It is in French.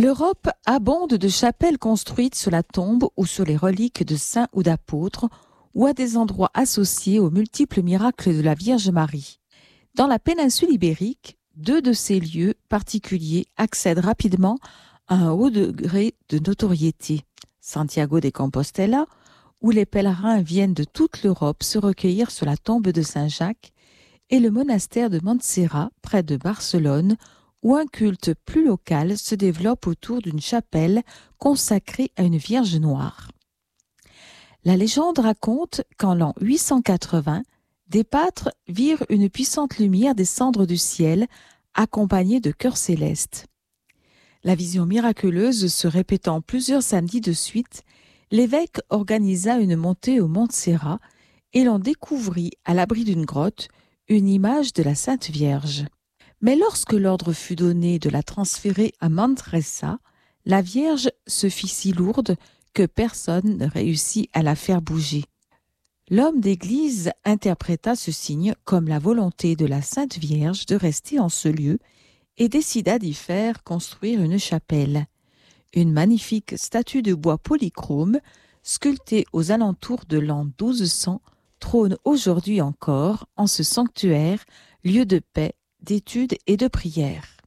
L'Europe abonde de chapelles construites sur la tombe ou sur les reliques de saints ou d'apôtres, ou à des endroits associés aux multiples miracles de la Vierge Marie. Dans la péninsule ibérique, 2 de ces lieux particuliers accèdent rapidement à un haut degré de notoriété. Santiago de Compostela, où les pèlerins viennent de toute l'Europe se recueillir sur la tombe de Saint Jacques, et le monastère de Montserrat, près de Barcelone, où un culte plus local se développe autour d'une chapelle consacrée à une Vierge noire. La légende raconte qu'en l'an 880, des pâtres virent une puissante lumière descendre du ciel, accompagnée de chœurs célestes. La vision miraculeuse se répétant plusieurs samedis de suite, l'évêque organisa une montée au Montserrat et l'on découvrit, à l'abri d'une grotte, une image de la Sainte Vierge. Mais lorsque l'ordre fut donné de la transférer à Manresa, la Vierge se fit si lourde que personne ne réussit à la faire bouger. L'homme d'Église interpréta ce signe comme la volonté de la Sainte Vierge de rester en ce lieu et décida d'y faire construire une chapelle. Une magnifique statue de bois polychrome, sculptée aux alentours de l'an 1200, trône aujourd'hui encore en ce sanctuaire, lieu de paix, d'étude et de prière.